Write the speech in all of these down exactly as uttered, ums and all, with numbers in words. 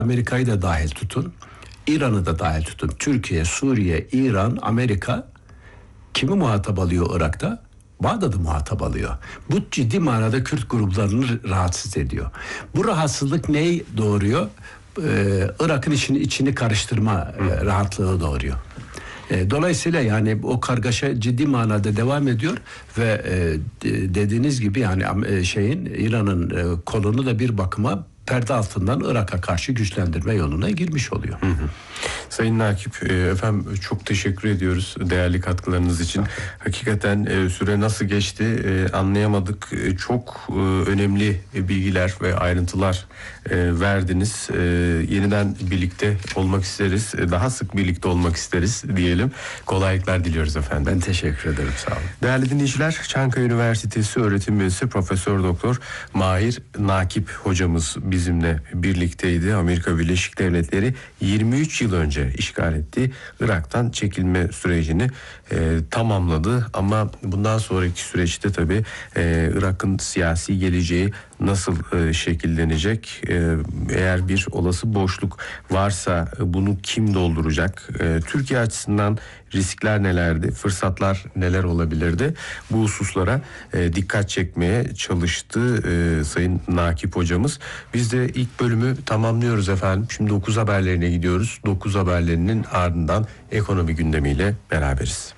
Amerika'yı da dahil tutun, İran'ı da dahil tutun. Türkiye, Suriye, İran, Amerika kimi muhatap alıyor Irak'ta? Bağdat'ı muhatap alıyor. Bu ciddi manada Kürt gruplarını rahatsız ediyor. Bu rahatsızlık neyi doğuruyor? Ee, Irak'ın içini, içini karıştırma e, rahatlığı doğuruyor. E, dolayısıyla yani o kargaşa ciddi manada devam ediyor ve e, de, dediğiniz gibi yani e, şeyin İran'ın e, kolunu da bir bakıma perde altından Irak'a karşı güçlendirme yoluna girmiş oluyor. Hı hı. Sayın Nakip, efendim çok teşekkür ediyoruz değerli katkılarınız için. Hakikaten süre nasıl geçti anlayamadık. Çok önemli bilgiler ve ayrıntılar verdiniz. Yeniden birlikte olmak isteriz. Daha sık birlikte olmak isteriz diyelim. Kolaylıklar diliyoruz efendim. Ben teşekkür ederim, sağ olun. Değerli dinleyiciler, Çankaya Üniversitesi öğretim üyesi Profesör Doktor Mahir Nakip hocamız bizimle birlikteydi. Amerika Birleşik Devletleri yirmi üç yıl önce işgal ettiği Irak'tan çekilme sürecini e, tamamladı. Ama bundan sonraki süreçte tabii e, Irak'ın siyasi geleceği nasıl e, şekillenecek? E, eğer bir olası boşluk varsa e, bunu kim dolduracak? E, Türkiye açısından riskler nelerdi? Fırsatlar neler olabilirdi? Bu hususlara e, dikkat çekmeye çalıştı e, Sayın Nakip hocamız. Biz de ilk bölümü tamamlıyoruz efendim. Şimdi dokuz haberlerine gidiyoruz. dokuz haberlerinin ardından ekonomi gündemiyle beraberiz.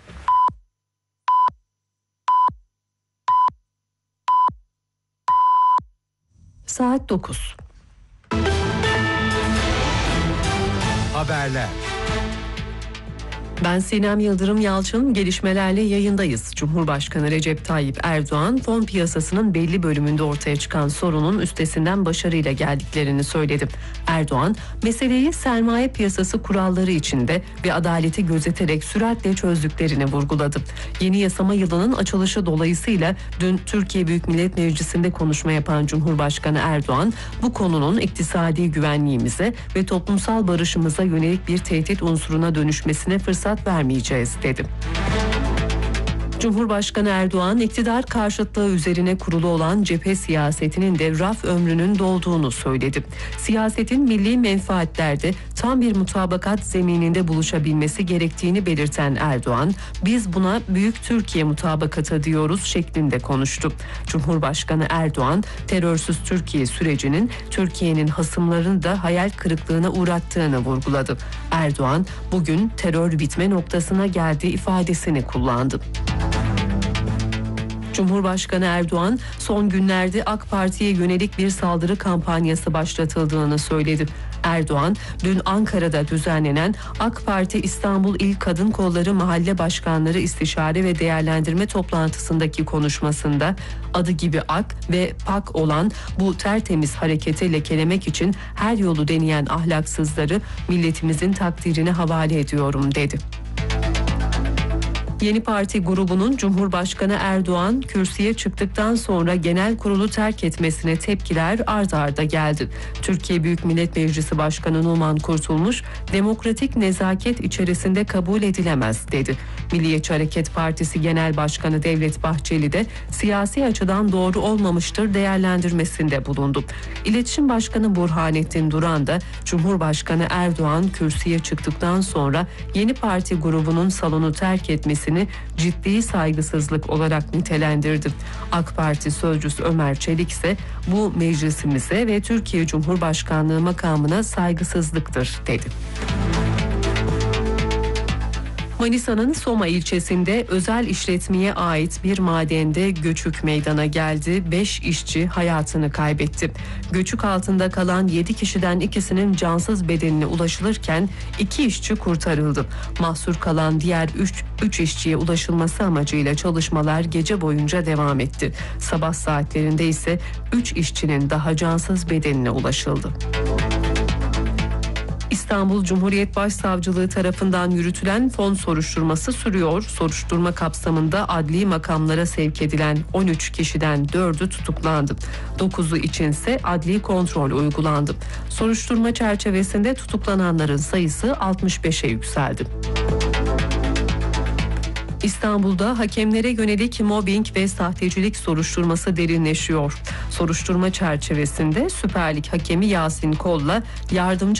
Saat dokuz. Haberler. Ben Sinem Yıldırım Yalçın, gelişmelerle yayındayız. Cumhurbaşkanı Recep Tayyip Erdoğan, fon piyasasının belli bölümünde ortaya çıkan sorunun üstesinden başarıyla geldiklerini söyledi. Erdoğan, meseleyi sermaye piyasası kuralları içinde ve adaleti gözeterek süratle çözdüklerini vurguladı. Yeni yasama yılının açılışı dolayısıyla dün Türkiye Büyük Millet Meclisi'nde konuşma yapan Cumhurbaşkanı Erdoğan, bu konunun iktisadi güvenliğimize ve toplumsal barışımıza yönelik bir tehdit unsuruna dönüşmesine fırsat vermeyeceğiz dedi. Cumhurbaşkanı Erdoğan, iktidar karşıtlığı üzerine kurulu olan cephe siyasetinin de raf ömrünün dolduğunu söyledi. Siyasetin milli menfaatlerde tam bir mutabakat zemininde buluşabilmesi gerektiğini belirten Erdoğan, biz buna Büyük Türkiye mutabakatı diyoruz şeklinde konuştu. Cumhurbaşkanı Erdoğan, terörsüz Türkiye sürecinin Türkiye'nin hasımlarını da hayal kırıklığına uğrattığını vurguladı. Erdoğan, bugün terör bitme noktasına geldiği ifadesini kullandı. Cumhurbaşkanı Erdoğan, son günlerde AK Parti'ye yönelik bir saldırı kampanyası başlatıldığını söyledi. Erdoğan, dün Ankara'da düzenlenen AK Parti İstanbul İl Kadın Kolları Mahalle Başkanları İstişare ve Değerlendirme toplantısındaki konuşmasında adı gibi ak ve pak olan bu tertemiz hareketi lekelemek için her yolu deneyen ahlaksızları milletimizin takdirine havale ediyorum dedi. Yeni Parti grubunun Cumhurbaşkanı Erdoğan kürsüye çıktıktan sonra genel kurulu terk etmesine tepkiler ard arda geldi. Türkiye Büyük Millet Meclisi Başkanı Numan Kurtulmuş, demokratik nezaket içerisinde kabul edilemez dedi. Milliyetçi Hareket Partisi Genel Başkanı Devlet Bahçeli de siyasi açıdan doğru olmamıştır değerlendirmesinde bulundu. İletişim Başkanı Burhanettin Duran da Cumhurbaşkanı Erdoğan kürsüye çıktıktan sonra Yeni Parti grubunun salonu terk etmesini ciddi saygısızlık olarak nitelendirdi. AK Parti sözcüsü Ömer Çelik ise bu meclisimize ve Türkiye Cumhurbaşkanlığı makamına saygısızlıktır dedi. Manisa'nın Soma ilçesinde özel işletmeye ait bir madende göçük meydana geldi. beş işçi hayatını kaybetti. Göçük altında kalan yedi kişiden ikisinin cansız bedenine ulaşılırken iki işçi kurtarıldı. Mahsur kalan diğer üç işçiye ulaşılması amacıyla çalışmalar gece boyunca devam etti. Sabah saatlerinde ise üç işçinin daha cansız bedenine ulaşıldı. İstanbul Cumhuriyet Başsavcılığı tarafından yürütülen fon soruşturması sürüyor. Soruşturma kapsamında adli makamlara sevk edilen on üç kişiden dördü tutuklandı. dokuzu içinse adli kontrol uygulandı. Soruşturma çerçevesinde tutuklananların sayısı altmış beşe yükseldi. İstanbul'da hakemlere yönelik mobbing ve sahtecilik soruşturması derinleşiyor. Soruşturma çerçevesinde Süper Lig hakemi Yasin Kol'la yardımcı